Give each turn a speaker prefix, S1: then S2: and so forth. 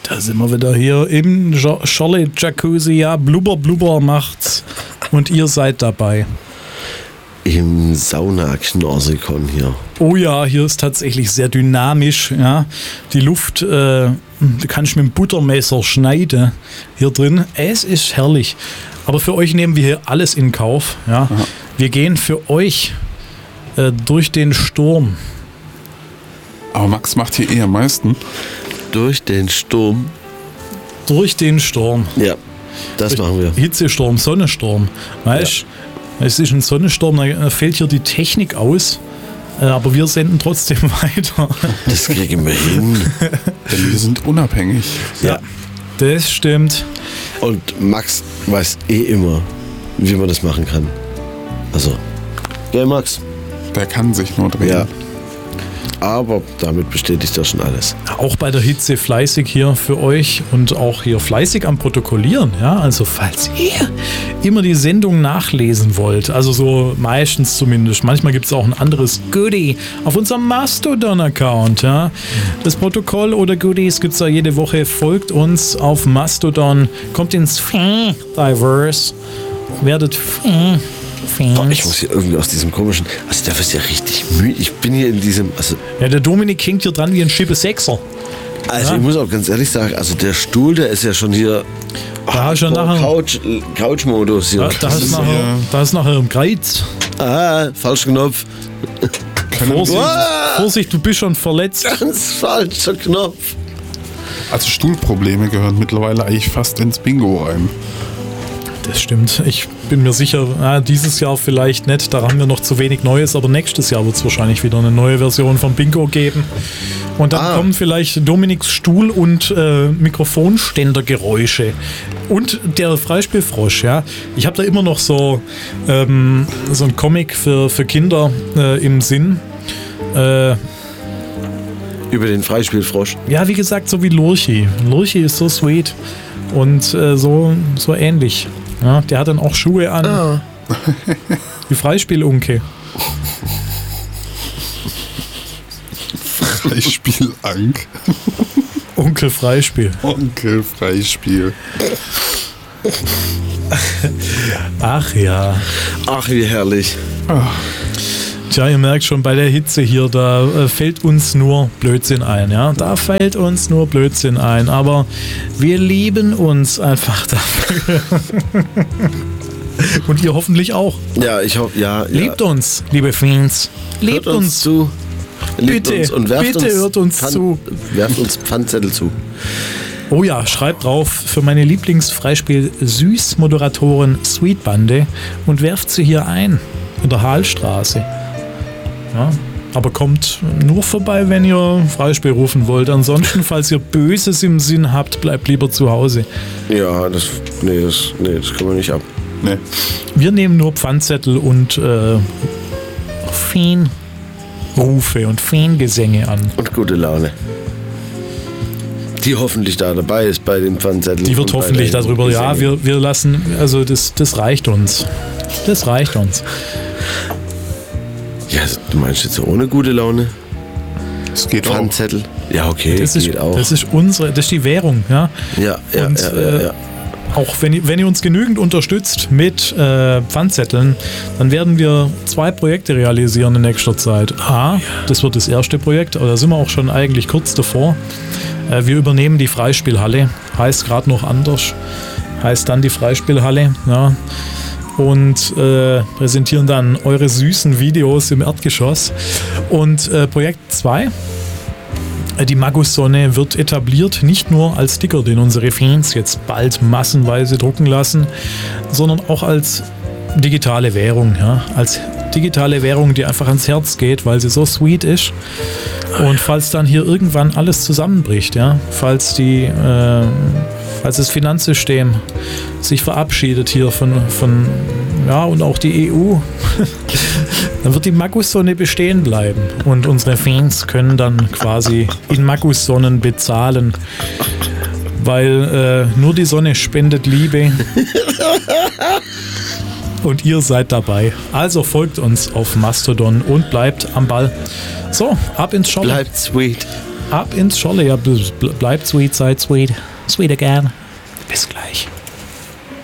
S1: Da sind wir wieder hier im Scholle Jacuzzi. Ja, Blubber macht's. Und ihr seid dabei.
S2: Im Sauna-Knorsikon hier.
S1: Oh ja, hier ist tatsächlich sehr dynamisch. Ja. Die Luft, du kannst mit dem Buttermesser schneiden hier drin. Es ist herrlich. Aber für euch nehmen wir hier alles in Kauf. Ja. Wir gehen für euch durch den Sturm.
S3: Aber Max macht hier eher am meisten.
S2: Durch den Sturm.
S1: Durch den Sturm.
S2: Ja, das machen wir.
S1: Hitzesturm, Sonnensturm. Weißt du, es ist ein Sonnensturm, da fällt hier die Technik aus. Aber wir senden trotzdem weiter.
S2: Das kriegen wir hin.
S3: Denn wir sind unabhängig.
S1: Ja, das stimmt.
S2: Und Max weiß immer, wie man das machen kann. Also, gell, Max?
S3: Der kann sich nur drehen.
S2: Ja. Aber damit bestätigt er schon alles.
S1: Auch bei der Hitze fleißig hier für euch und auch hier fleißig am Protokollieren. Ja, also falls ihr immer die Sendung nachlesen wollt, also so meistens zumindest, manchmal gibt es auch ein anderes Goodie auf unserem Mastodon-Account. Ja. Das Protokoll oder Goodies gibt es da jede Woche. Folgt uns auf Mastodon, kommt ins Diverse, werdet
S2: Ich muss hier irgendwie aus diesem komischen... Also der ist ja richtig müde. Ich bin hier in diesem... Also,
S1: ja, der Dominik hängt hier dran wie ein Schippe Sechser.
S2: Also ich muss auch ganz ehrlich sagen, also der Stuhl, der ist ja schon hier...
S1: Da hast du nachher...
S2: Couch-Modus hier.
S1: Da ist nachher im Kreuz.
S2: Falscher Knopf.
S1: Vorsicht, du bist schon verletzt.
S2: Ganz falscher Knopf.
S3: Also Stuhlprobleme gehören mittlerweile eigentlich fast ins Bingo rein.
S1: Das stimmt. Ich bin mir sicher, dieses Jahr vielleicht nicht, da haben wir noch zu wenig Neues, aber nächstes Jahr wird es wahrscheinlich wieder eine neue Version vom Bingo geben. Und dann kommen vielleicht Dominiks Stuhl- und Mikrofonständergeräusche. Und der Freispielfrosch, ja. Ich habe da immer noch so ein Comic für Kinder im Sinn.
S2: Über den Freispielfrosch?
S1: Ja, wie gesagt, so wie Lurchi. Lurchi ist so sweet und so ähnlich. Ja, der hat dann auch Schuhe an. Die Freispielunke.
S3: Freispielank.
S1: Onkel Freispiel.
S3: Onkel Freispiel.
S1: Ach ja.
S2: Ach, wie herrlich.
S1: Tja, ihr merkt schon, bei der Hitze hier, da fällt uns nur Blödsinn ein. Ja? Da fällt uns nur Blödsinn ein. Aber wir lieben uns einfach dafür. Und ihr hoffentlich auch.
S2: Ja, ich hoffe, ja.
S1: Liebt uns, liebe Fans. Liebt uns
S2: zu.
S1: Bitte,
S2: uns und
S1: hört uns zu.
S2: Werft uns Pfandzettel zu.
S1: Oh ja, schreibt drauf für meine Lieblingsfreispiel-Süß-Moderatoren Sweetbande und werft sie hier ein. In der Hallstraße. Ja, aber kommt nur vorbei, wenn ihr Freispiel rufen wollt. Ansonsten, falls ihr Böses im Sinn habt, bleibt lieber zu Hause.
S2: Ja, das können wir nicht ab.
S3: Nee.
S1: Wir nehmen nur Pfandzettel und Fanrufe und Fangesänge an.
S2: Und gute Laune. Die hoffentlich da dabei ist bei den Pfandzetteln.
S1: Die wird hoffentlich darüber, Gesängen. Ja, wir lassen, also das reicht uns. Das reicht uns.
S2: Ja, du meinst jetzt ohne gute Laune?
S3: Das geht
S2: Pfandzettel? Ja, okay,
S1: das
S2: geht auch.
S1: Das ist die Währung, ja.
S2: Ja.
S1: Auch wenn ihr uns genügend unterstützt mit Pfandzetteln, dann werden wir 2 Projekte realisieren in nächster Zeit. Das wird das erste Projekt, aber da sind wir auch schon eigentlich kurz davor. Wir übernehmen die Freispielhalle, heißt gerade noch anders, heißt dann die Freispielhalle, ja. Und präsentieren dann eure süßen Videos im Erdgeschoss. Und Projekt 2, die Magus-Sonne wird etabliert, nicht nur als Sticker, den unsere Fans jetzt bald massenweise drucken lassen, sondern auch als digitale Währung. Ja? Als digitale Währung, die einfach ans Herz geht, weil sie so sweet ist. Und falls dann hier irgendwann alles zusammenbricht, ja? Falls das Finanzsystem sich verabschiedet hier von und auch die EU, dann wird die Magus-Sonne bestehen bleiben und unsere Fans können dann quasi in Magus-Sonnen bezahlen, weil nur die Sonne spendet Liebe und ihr seid dabei. Also folgt uns auf Mastodon und bleibt am Ball. So, ab ins Shop.
S2: Bleibt sweet.
S1: ab ins Scholle. Ja, bleibt sweet, seid sweet. Sweet again. Bis gleich.